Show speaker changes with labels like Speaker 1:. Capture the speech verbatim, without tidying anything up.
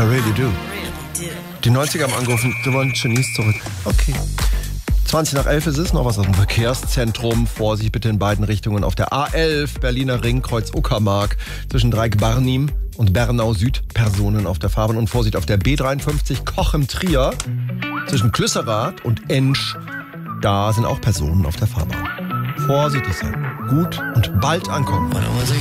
Speaker 1: I really do. Die neunziger haben angerufen, sie wollen Genies zurück. Okay. zwanzig nach elf ist es, noch was aus dem Verkehrszentrum. Vorsicht bitte in beiden Richtungen auf der A elf, Berliner Ring, Kreuz Uckermark, zwischen Dreieck-Barnim und Bernau Süd, Personen auf der Fahrbahn. Und Vorsicht auf der B dreiundfünfzig, Cochem-Trier, zwischen Klüsserath und Ensch, da sind auch Personen auf der Fahrbahn. Vorsichtig sein, gut und bald ankommen.